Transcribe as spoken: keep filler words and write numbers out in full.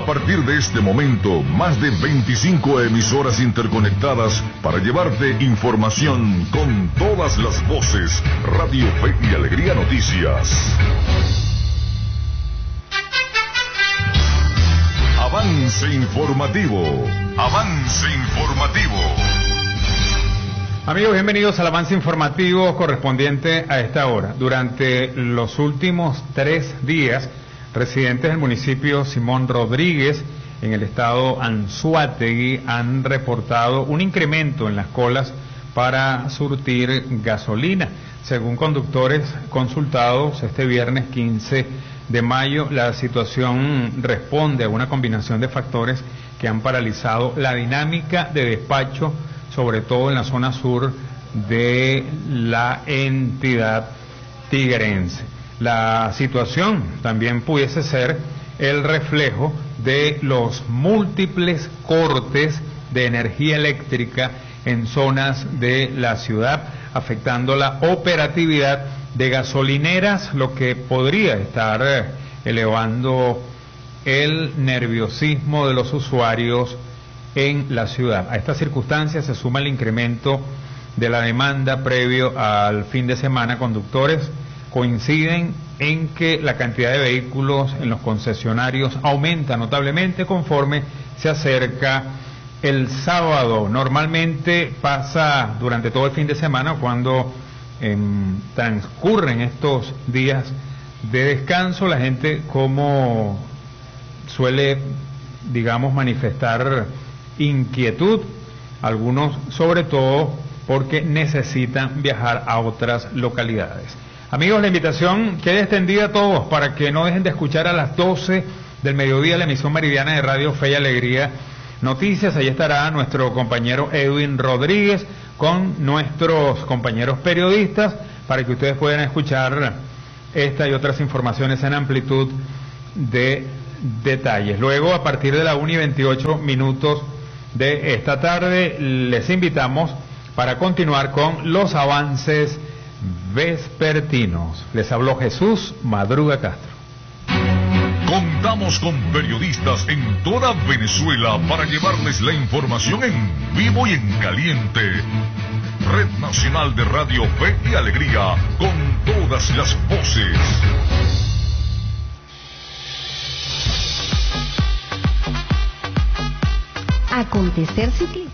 partir de este momento, más de veinticinco emisoras interconectadas para llevarte información con todas las voces. Radio Fe y Alegría Noticias. Avance informativo. Avance informativo. Amigos, bienvenidos al avance informativo correspondiente a esta hora. Durante los últimos tres días, residentes del municipio Simón Rodríguez, en el estado Anzoátegui, han reportado un incremento en las colas para surtir gasolina. Según conductores consultados este viernes quince de mayo, la situación responde a una combinación de factores que han paralizado la dinámica de despacho, sobre todo en la zona sur de la entidad tigrense. La situación también pudiese ser el reflejo de los múltiples cortes de energía eléctrica en zonas de la ciudad, afectando la operatividad de gasolineras, lo que podría estar elevando el nerviosismo de los usuarios en la ciudad. A estas circunstancias se suma el incremento de la demanda previo al fin de semana. Conductores coinciden en que la cantidad de vehículos en los concesionarios aumenta notablemente conforme se acerca el sábado. Normalmente pasa durante todo el fin de semana, cuando eh, transcurren estos días de descanso, la gente como suele, digamos, manifestar inquietud, algunos sobre todo porque necesitan viajar a otras localidades. Amigos, la invitación queda extendida a todos para que no dejen de escuchar a las doce del mediodía la emisión meridiana de Radio Fe y Alegría Noticias. Ahí estará nuestro compañero Edwin Rodríguez con nuestros compañeros periodistas para que ustedes puedan escuchar esta y otras informaciones en amplitud de detalles. Luego, a partir de la una y veintiocho minutos de esta tarde, les invitamos para continuar con los avances vespertinos. Les habló Jesús Madruga Castro. Contamos con periodistas en toda Venezuela para llevarles la información en vivo y en caliente. Red Nacional de Radio Fe y Alegría, con todas las voces. Acontecer ciclista.